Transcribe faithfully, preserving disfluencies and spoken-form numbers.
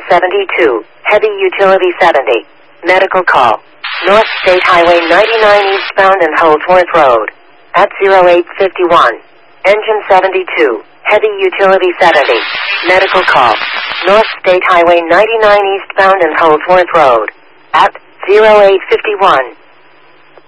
seventy-two, Heavy Utility seventy, medical call. North State Highway ninety-nine eastbound and Holdsworth Road. At zero eight fifty-one. Engine seventy-two, Heavy Utility seventy, medical call. North State Highway ninety-nine eastbound and Holdsworth Road. At zero eight fifty-one.